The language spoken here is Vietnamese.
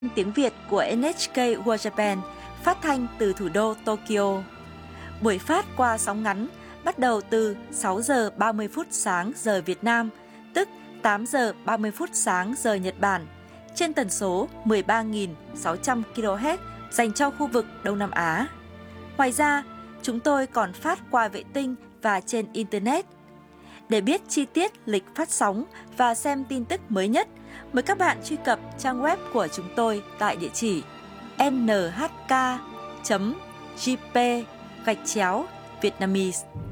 Tiếng Việt của NHK World Japan phát thanh từ thủ đô Tokyo. Buổi phát qua sóng ngắn bắt đầu từ 6 giờ 30 phút sáng giờ Việt Nam, tức 8 giờ 30 phút sáng giờ Nhật Bản, trên tần số 13.600 kHz dành cho khu vực Đông Nam Á. Ngoài ra, chúng tôi còn phát qua vệ tinh và trên Internet. Để biết chi tiết lịch phát sóng và xem tin tức mới nhất, mời các bạn truy cập trang web của chúng tôi tại địa chỉ nhk.jp/Vietnamese.